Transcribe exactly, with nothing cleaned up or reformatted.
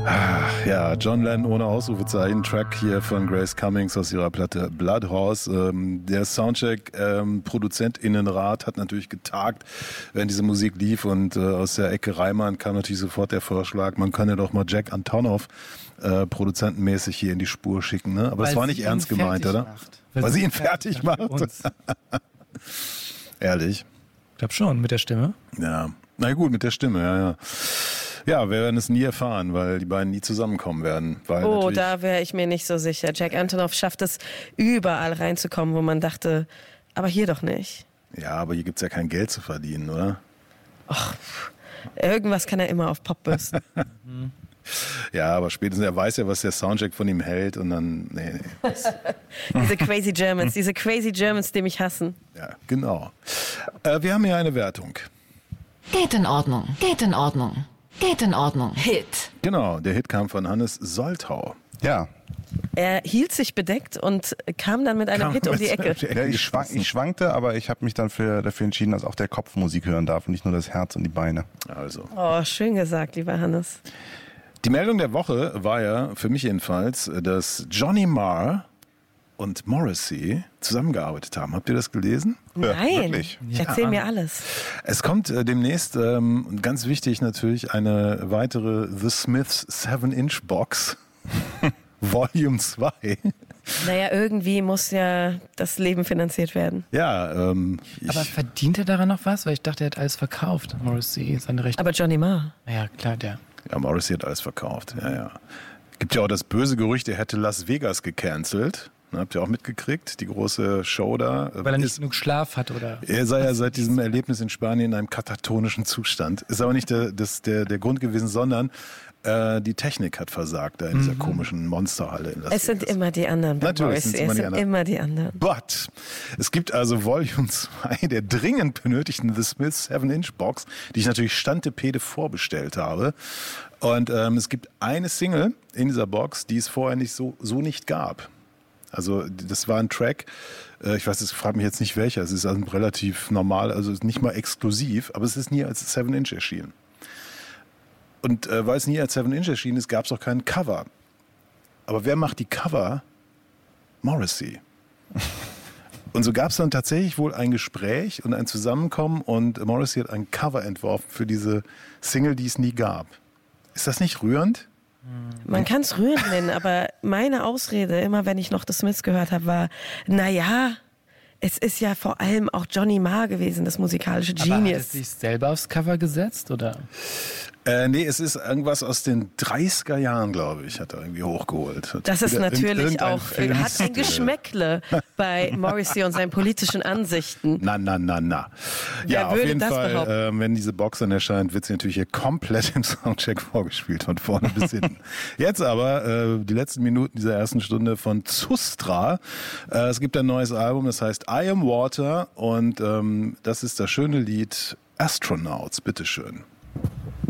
Ja, John Lennon ohne Ausrufezeichen, Track hier von Grace Cummings aus ihrer Platte Bloodhorse. Ähm, der Soundcheck-ProduzentInnenrat ähm, hat natürlich getagt, wenn diese Musik lief, und äh, aus der Ecke Reimann kam natürlich sofort der Vorschlag, man kann ja doch mal Jack Antonoff äh, produzentenmäßig hier in die Spur schicken, ne? Aber es war nicht ernst gemeint, oder? Macht. Weil, Weil sie ihn fertig macht. Ehrlich? Ich glaube schon, mit der Stimme. Ja, na gut, mit der Stimme, ja, ja. Ja, wir werden es nie erfahren, weil die beiden nie zusammenkommen werden. Weil oh, da wäre ich mir nicht so sicher. Jack Antonoff schafft es, überall reinzukommen, wo man dachte, aber hier doch nicht. Ja, aber hier gibt es ja kein Geld zu verdienen, oder? Ach, irgendwas kann er immer auf Pop bürsten. Ja, aber spätestens er weiß ja, was der Soundcheck von ihm hält, und dann, nee, nee. Diese crazy Germans, diese crazy Germans, die mich hassen. Ja, genau. Äh, wir haben hier eine Wertung. Geht in Ordnung, geht in Ordnung. Geht in Ordnung. Hit. Genau, der Hit kam von Hannes Soltau. Ja. Er hielt sich bedeckt und kam dann mit einem Kam Hit um mit die Ecke. ja ich, schwank, ich schwankte, aber ich habe mich dann für, dafür entschieden, dass auch der Kopf Musik hören darf und nicht nur das Herz und die Beine. Also. Oh, schön gesagt, lieber Hannes. Die Meldung der Woche war ja, für mich jedenfalls, dass Johnny Marr und Morrissey zusammengearbeitet haben. Habt ihr das gelesen? Ja, Nein, wirklich? erzähl mir alles. Es kommt äh, demnächst, ähm, ganz wichtig natürlich, eine weitere The Smiths seven inch Box, Volume zwei. Naja, irgendwie muss ja das Leben finanziert werden. Ja, ähm, ich, Aber verdient er daran noch was? Weil ich dachte, er hat alles verkauft. Morrissey, seine Rechte. Aber Johnny Marr. Ja, klar, der. ja, Morrissey hat alles verkauft. Ja, ja. Gibt ja auch das böse Gerücht, er hätte Las Vegas gecancelt. Habt ihr auch mitgekriegt, die große Show da? Weil er nicht ist, genug Schlaf hat, oder? Er sei ja seit diesem Erlebnis in Spanien in einem katatonischen Zustand. Ist aber nicht der, das, der, der Grund gewesen, sondern äh, die Technik hat versagt da in dieser mhm. komischen Monsterhalle in Las Es sind Vegas. immer die anderen. Bei Natürlich sind es immer, es die sind anderen. immer die anderen. But es gibt also Volume zwei der dringend benötigten The Smiths seven inch Box, die ich natürlich Stantepede vorbestellt habe. Und ähm, es gibt eine Single in dieser Box, die es vorher nicht so, so nicht gab. Also das war ein Track, äh, ich weiß, ich frage mich jetzt nicht welcher, es ist also relativ normal, also nicht mal exklusiv, aber es ist nie als seven inch erschienen. Und äh, weil es nie als seven inch erschienen ist, gab es auch keinen Cover. Aber wer macht die Cover? Morrissey. Und so gab es dann tatsächlich wohl ein Gespräch und ein Zusammenkommen, und Morrissey hat ein Cover entworfen für diese Single, die es nie gab. Ist das nicht rührend? Man kann es rührend nennen, aber meine Ausrede, immer wenn ich noch The Smiths gehört habe, war, naja, es ist ja vor allem auch Johnny Marr gewesen, das musikalische Genius. Aber hat er sich selber aufs Cover gesetzt, oder? Äh, nee, es ist irgendwas aus den dreißiger Jahren, glaube ich, hat er irgendwie hochgeholt. Hat Das ist wieder natürlich irgendein auch, hat ein Geschmäckle bei Morrissey und seinen politischen Ansichten. Na, na, na, na. Wer Ja, auf würde jeden das Fall, behaupten? äh, wenn diese Box dann erscheint, wird sie natürlich hier komplett im Soundcheck vorgespielt, von vorne bis hinten. Jetzt aber äh, die letzten Minuten dieser ersten Stunde von Zustra. Äh, es gibt ein neues Album, das heißt I Am Water, und ähm, das ist das schöne Lied Astronauts. Bitteschön.